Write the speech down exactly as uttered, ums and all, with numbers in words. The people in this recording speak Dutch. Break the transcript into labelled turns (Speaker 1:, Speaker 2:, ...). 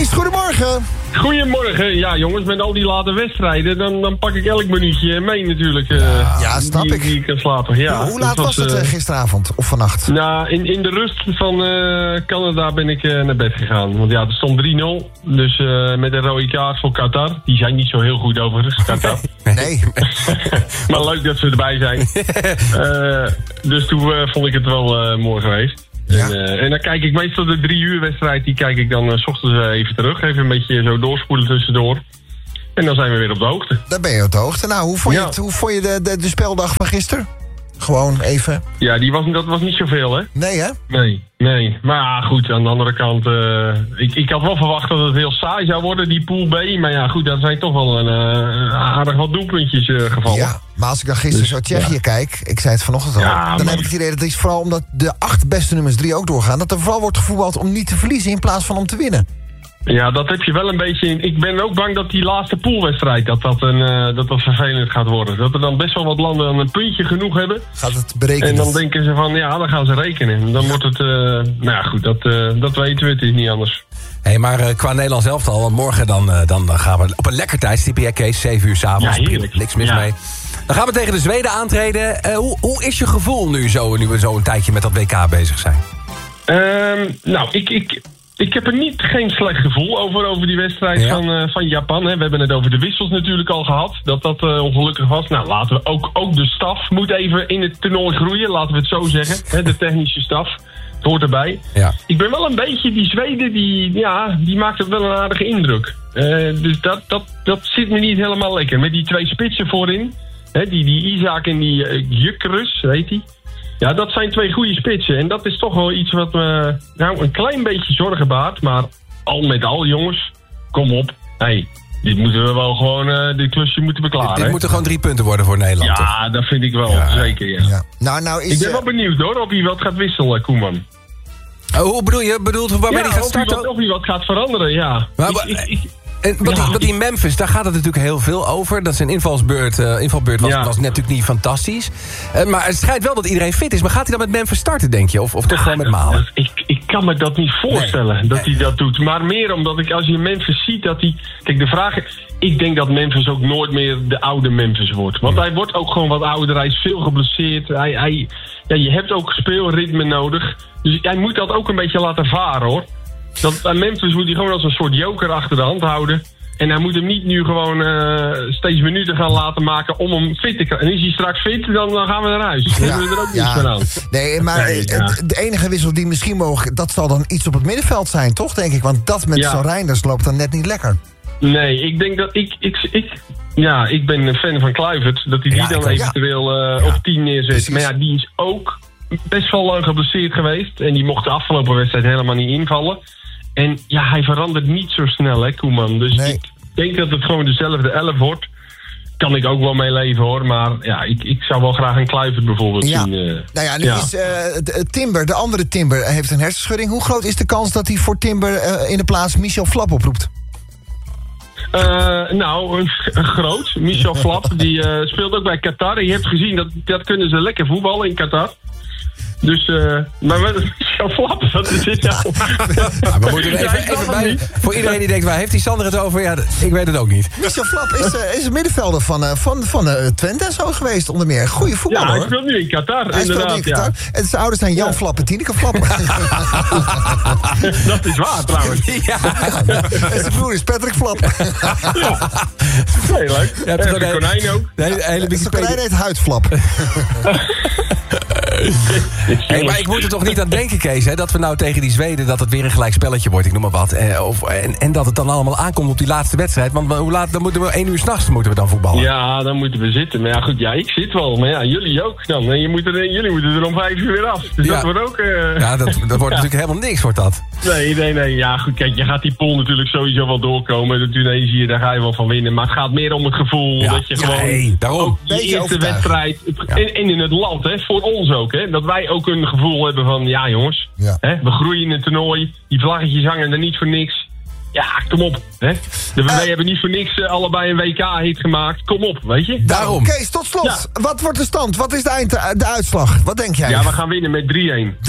Speaker 1: Kees, goedemorgen.
Speaker 2: Goedemorgen. Ja, jongens, met al die late wedstrijden, dan, dan pak ik elk minuutje mee natuurlijk. Uh,
Speaker 1: ja, ja, snap
Speaker 2: die,
Speaker 1: ik.
Speaker 2: Die ik kan slapen. Ja,
Speaker 1: hoe laat was, was het uh, gisteravond of vannacht?
Speaker 2: Nou, in, in de rust van uh, Canada ben ik uh, naar bed gegaan. Want ja, er stond drie nul. Dus uh, met een rode kaart voor Qatar. Die zijn niet zo heel goed overigens, Qatar.
Speaker 1: Nee.
Speaker 2: Maar leuk dat ze erbij zijn. uh, dus toen uh, vond ik het wel uh, mooi geweest. Ja. En, uh, en dan kijk ik meestal de drie uur wedstrijd, die kijk ik dan uh, 's ochtends uh, even terug. Even een beetje zo doorspoelen tussendoor. En dan zijn we weer op de hoogte.
Speaker 1: Dan ben je op de hoogte. Nou, hoe vond je, ja. het, hoe vond je de, de, de speldag van gisteren? Gewoon even.
Speaker 2: Ja, die was, dat was niet zoveel, hè?
Speaker 1: Nee, hè?
Speaker 2: Nee, nee. Maar goed, aan de andere kant... Uh, ik, ik had wel verwacht dat het heel saai zou worden, die Pool B. Maar ja, goed, daar zijn toch wel een uh, aardig wat doelpuntjes uh, gevallen. Ja,
Speaker 1: maar als ik dan gisteren dus, zo Tsjechië ja. kijk... Ik zei het vanochtend al. Ja, dan maar... heb ik het idee dat het is vooral omdat de acht beste nummers drie ook doorgaan... dat er vooral wordt gevoetbald om niet te verliezen in plaats van om te winnen.
Speaker 2: Ja, dat heb je wel een beetje in. Ik ben ook bang dat die laatste poolwedstrijd dat dat, een, uh, dat dat vervelend gaat worden. Dat er dan best wel wat landen een puntje genoeg hebben.
Speaker 1: Gaat het berekenen?
Speaker 2: En dan denken ze van, ja, dan gaan ze rekenen. Dan ja. wordt het, uh, nou ja, goed, dat, uh, dat weten we, het is niet anders.
Speaker 3: Hé, hey, maar uh, qua Nederlands elftal, want morgen dan, uh, dan gaan we op een lekker tijdstip, ja, Kees, zeven uur s'avonds.
Speaker 2: Ja, heerlijk.
Speaker 3: Niks mis
Speaker 2: ja.
Speaker 3: mee. Dan gaan we tegen de Zweden aantreden. Uh, hoe, hoe is je gevoel nu, zo, nu we zo een tijdje met dat W K bezig zijn?
Speaker 2: Um, nou, ik... ik Ik heb er niet geen slecht gevoel over, over die wedstrijd ja. van, uh, van Japan. Hè. We hebben het over de wissels natuurlijk al gehad. Dat dat uh, ongelukkig was. Nou, laten we ook, ook de staf moet even in het toernooi groeien. Laten we het zo zeggen. Hè, de technische staf. Het hoort erbij. Ja. Ik ben wel een beetje... Die Zweden, die, ja, die maakt ook wel een aardige indruk. Uh, dus dat, dat, dat zit me niet helemaal lekker. Met die twee spitsen voorin. Hè, die, die Isaac en die uh, Gyökeres, heet die. Ja, dat zijn twee goede spitsen. En dat is toch wel iets wat me nou, een klein beetje zorgen baart. Maar al met al, jongens, kom op. Hey, dit moeten we wel gewoon, uh, dit klusje moeten we klaar.
Speaker 3: Dit, dit moeten gewoon drie punten worden voor Nederland.
Speaker 2: Ja, toch? Dat vind ik wel, ja. zeker. Ja. Ja.
Speaker 1: Nou, nou is,
Speaker 2: ik ben wel benieuwd hoor, of hij wat gaat wisselen, Koeman.
Speaker 3: Oh, hoe bedoel je? Bedoelt waarmee
Speaker 2: ja,
Speaker 3: hij gaat
Speaker 2: of
Speaker 3: starten?
Speaker 2: Hij wat, of hij wat gaat veranderen, ja.
Speaker 3: Maar,
Speaker 2: ik, ik, ik,
Speaker 3: En wat, ja, die, wat die Memphis, daar gaat het natuurlijk heel veel over. Dat zijn invalsbeurt, uh, invalbeurt was, ja. was natuurlijk niet fantastisch. Uh, maar het schijnt wel dat iedereen fit is. Maar gaat hij dan met Memphis starten, denk je? Of, of toch ja, gewoon met Malen?
Speaker 2: Ik, ik kan me dat niet voorstellen, nee. dat hij dat doet. Maar meer omdat ik, als je Memphis ziet, dat hij... Kijk, de vraag... Ik denk dat Memphis ook nooit meer de oude Memphis wordt. Want hij wordt ook gewoon wat ouder. Hij is veel geblesseerd. Hij, hij, ja, je hebt ook speelritme nodig. Dus hij moet dat ook een beetje laten varen, hoor. Dat, aan Memphis moet hij gewoon als een soort joker achter de hand houden. En hij moet hem niet nu gewoon uh, steeds minuten gaan laten maken om hem fit te krijgen. En is hij straks fit, dan, dan gaan we naar huis. Dan ja, hebben we er ook ja. niets van aan.
Speaker 1: Nee, maar nee, ja. de enige wissel die misschien mogen, dat zal dan iets op het middenveld zijn, toch, denk ik? Want dat met ja. zo'n Reinders loopt dan net niet lekker.
Speaker 2: Nee, ik denk dat ik... ik, ik ja, ik ben een fan van Kluivert. Dat hij die ja, dan ook, eventueel uh, ja. op tien neerzet. Precies. Maar ja, die is ook best wel lang geblesseerd geweest. En die mocht de afgelopen wedstrijd helemaal niet invallen. En ja, hij verandert niet zo snel, hè, Koeman. Dus nee. ik denk dat het gewoon dezelfde elf wordt. Kan ik ook wel mee leven, hoor. Maar ja, ik, ik zou wel graag een Kluivert bijvoorbeeld
Speaker 1: ja.
Speaker 2: zien. Uh,
Speaker 1: nou ja, nu
Speaker 2: ja.
Speaker 1: is uh, de, Timber, de andere Timber, heeft een hersenschudding. Hoe groot is de kans dat hij voor Timber uh, in de plaats Michel Flap oproept?
Speaker 2: Uh, nou, een, een groot. Michel Flap, die uh, speelt ook bij Qatar. Je hebt gezien, dat, dat kunnen ze lekker voetballen in Qatar. Dus, uh, maar met Michel Flap, dat is het nou.
Speaker 3: Ja, we moeten er even, even bij, voor iedereen die denkt, waar heeft die Sander het over? Ja, ik weet het ook niet.
Speaker 1: Michel Flap is, uh, is een middenvelder van, uh, van, van uh, Twente en zo geweest, onder meer. Goeie voetballer,
Speaker 2: ja, hij
Speaker 1: hoor.
Speaker 2: speelt nu in Qatar,
Speaker 1: hij
Speaker 2: inderdaad.
Speaker 1: In Qatar. Ja. En zijn ouders zijn Jan ja. Flap en Tineke Flap.
Speaker 2: Dat is waar, trouwens.
Speaker 1: Ja. En zijn broer is Patrick Flap.
Speaker 2: Ja. Heel leuk. Ja, en de konijn ook.
Speaker 3: De hele, hele
Speaker 1: zijn konijn heet Huidflap.
Speaker 3: Hey, maar ik moet er toch niet aan denken, Kees, hè, dat we nou tegen die Zweden, dat het weer een gelijk spelletje wordt, ik noem maar wat. Eh, of, en, en dat het dan allemaal aankomt op die laatste wedstrijd. Want hoe laat, dan moeten we één uur s'nachts moeten we dan voetballen.
Speaker 2: Ja, dan moeten we zitten. Maar ja, goed, ja, ik zit wel. Maar ja, jullie ook dan. En je moet er, jullie moeten er om vijf uur weer af. Dus ja. dat wordt ook... Uh...
Speaker 3: Ja, dat, dat wordt ja. natuurlijk helemaal niks, wordt dat.
Speaker 2: Nee, nee, nee. Ja, goed, kijk, je gaat die pool natuurlijk sowieso wel doorkomen. De Tunesië, daar ga je wel van winnen. Maar het gaat meer om het gevoel
Speaker 3: ja.
Speaker 2: dat je
Speaker 3: ja,
Speaker 2: gewoon...
Speaker 3: Hey, daarom.
Speaker 2: Die eerste wedstrijd, ja. en, en in het land, hè, voor ons ook, hè. Dat wij ook een gevoel hebben van, ja jongens, ja. Hè, we groeien in het toernooi. Die vlaggetjes hangen er niet voor niks. Ja, kom op. Hè? De, wij uh, hebben niet voor niks uh, allebei een W K-hit gemaakt. Kom op, weet je?
Speaker 1: Daarom. Kees, tot slot. Ja. Wat wordt de stand? Wat is de, eind, de uitslag? Wat denk jij?
Speaker 2: Ja, we gaan winnen met drie-een.